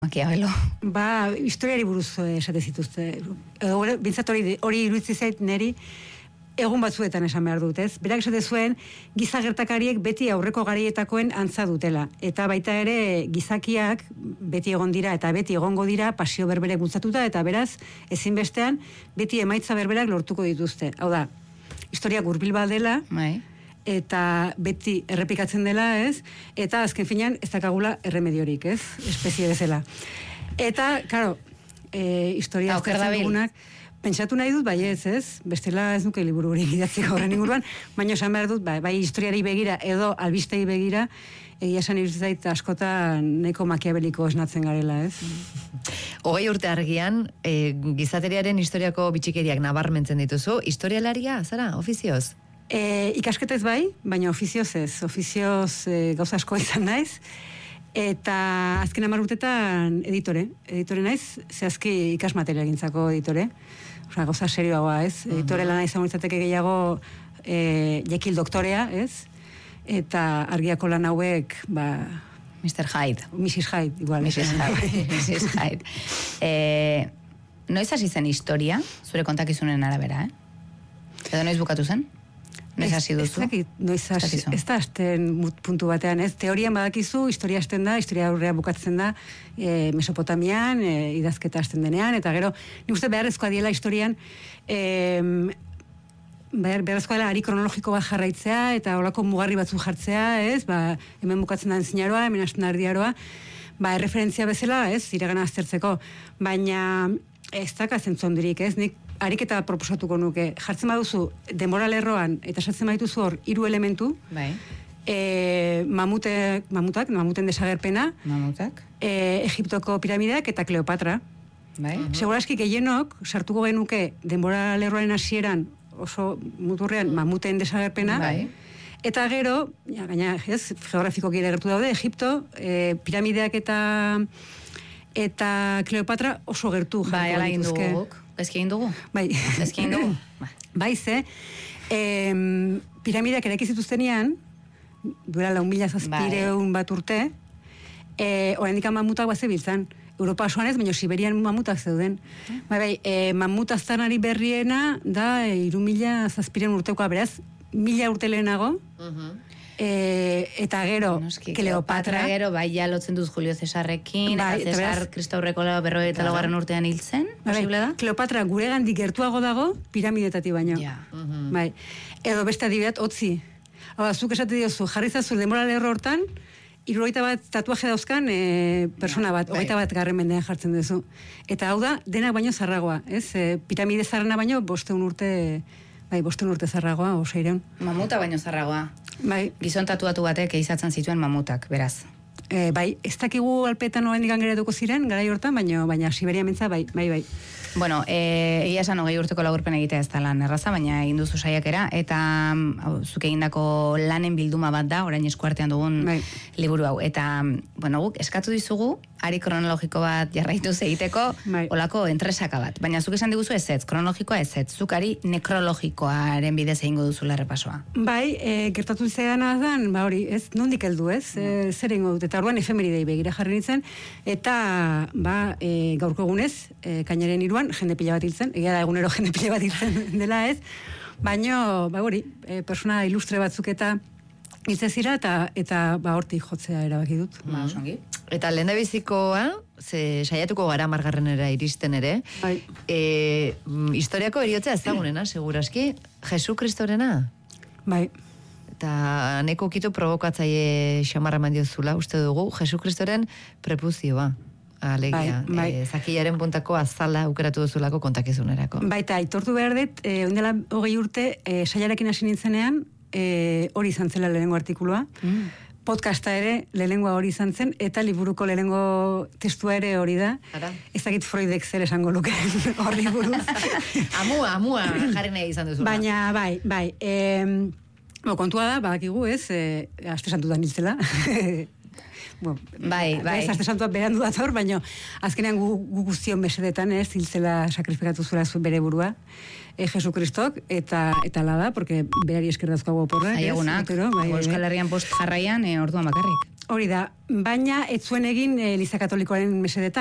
Makiavelo. Historiari buruz esate zituzte. Bintzat hori iruditzi zait neri egun batzuetan esan behar dut, ez? Berak esate zuen, giza gertakariek beti aurreko garaietakoen antza dutela. Eta baita ere, gizakiak beti egon dira eta beti egongo dira pasio berberek bultzatuta, eta beraz, ezinbestean, beti emaitza berberak lortuko dituzte. Hau da, historiak hurbil bat dela, eta beti errepikatzen dela, ez? Eta azken finean, ez dakagula erremediorik, ez? Espezie bezala. Eta, claro, historia aztertzen dugunak, pentsatu nahi dut, bai ez? Bestela ez nuke liburu hori idatziko horren inguruan, baina esan behar dut, bai historiari begira edo albistei begira, egia esan iruditzait askotan nahiko makiabeliko esnatzen garela, ez? 20 urte argian, gizateriaren historiako bitxikeriak nabarmentzen dituzu, historialaria, zara, ofizioz? Ikasketez bai, baina ofizioz ez. Ofizioz gauza asko izan naiz, eta azken 10 urtetan editore naiz, zehazki ikasmateria gintzako editore, osea, gauza serioagoa, ez? Editore lana izan izateke gehiago Jekyll doktorea, ez? Eta argiako lan hauek, Mr. Hyde. Mrs. Hyde, igual. Mrs. Hyde. Noiz hasi zen historia, zure kontakizunen arabera, Edo noiz bukatu zen? Noiz hasi duzu? Ez da hasten puntu batean, ez? Teorian badakizu, historia hasten da, historia aurrea bukatzen da Mesopotamian, idazketa hasten denean, eta gero, nik uste beharrezkoa diela historian, beharrezkoa dela ari kronologiko bat jarraitzea, eta holako mugarri batzu jartzea, ez? Hemen bukatzen da entzinaroa, hemen hasten da erdiaroa, erreferentzia bezala, ez? Iragana aztertzeko, baina ez daka zentzu handirik, ez? Nik ariketa proposatuko nuke, jartzen baduzu denbora lerroan, eta sartzen badituzu hor 3 elementu, mamuten desagerpena, Egiptoko piramideak eta Kleopatra. Seguraski gehienok sartuko genuke denbora lerroaren hasieran, oso muturrean, mamuten desagerpena, eta gero, gaina, ez, geografikoki ere gertu daude, Egipto, piramideak eta Kleopatra oso gertu jartuko dituzke. Ezkein dugu? Bai. Ezkein dugu? Bai, piramideak eraiki zituztenean, duela 4.000 bat urte, oraindik mamutak bazebiltzan. Europa osoan ez, baina Siberian mamutak zeuden. Mamut aztarnari berriena da 3.000 urtekoa, beraz, 1.000 urte lehenago, eta gero Kleopatra gero ja lotzen duz Julio Cesarrekin, eta Cesar Kristaurreko 48. urtean hiltzen, posible da? Kleopatra guregandik gertuago dago piramidetatik baino. Edo beste adibidat, Otzi. Zuk esate diozu, jarri zazu denbora lerro hortan, 71 tatuaje dauzkan persona bat, 21. mendean jartzen duzu. Eta hau da, denak baino zarragoa, ez? Piramide zarrana baino 500 urte... 500 urte zarragoa, 600. Mamuta baino zarragoa. Gizon tatuatu batek izatzen zituen mamutak, beraz. Ez dakigu alpetan oraindik geratuko ziren, garai hortan, baina Siberia mentza, bai. Bueno, egia esan 20 urteko laburpen egitea ez da lan erraza, baina egin duzu saiakera, eta zuk egindako lanen bilduma bat da, orain eskuartean dugun liburu hau. Eta, guk eskatu dizugu, ari kronologiko bat jarraituz egiteko, olako entresaka bat. Baina zuk esan diguzu ezetz, kronologikoa ezetz, zuk ari nekrologikoaren bidez egingo duzula errepasoa. Gertatu zeana dan, hori, ez, nondik heldu, ez, zer egingo dut, eta orduan efemeridei begira jarri nintzen, eta, gaurko egunez, kainaren 3, jende pila bat hiltzen, egia da egunero jende pila bat hiltzen dela, ez, baina, hori, persona ilustre batzuk eta hiltzen zira, eta hortik jotzea erabaki dut. Eta lehendabizikoa, saiatuko gara margarrenera iristen ere, historiako eriotzea ezagunena, seguraski, Jesu Kristorena? Bai. Eta neko kitu provokatzaile xamarra mandiozula, uste dugu, Jesu Kristoren prepuzioa. Alegia, zakilaren puntako azala aukeratu duzulako kontakizunerako. Eta aitortu behar dut, oindela 20 urte, saiarekin hasi nintzenean, hori izan zela lehenengo artikulua, podcasta ere lehenengoa hori izan zen, eta liburuko lehenengo testua ere hori da. Ez dakit Freudek zer esango luke horri buruz. Amua jarri nahi izan duzula. Baina, bai. Kontua da, badakigu ez, aste santutan hiltzela. Ez aste santua berandu dator, baina azkenean gu guztion mesedetan ez, hiltzela sakrifikatu zuela bere burua. Jesu Kristok, eta lada, porque berari eskerrazkoa oporrak. Egunak, Euskal Herrian post jarraian, orduan bakarrik. Hori da, baina ez zuen egin Eliza Katolikoaren mesedetan.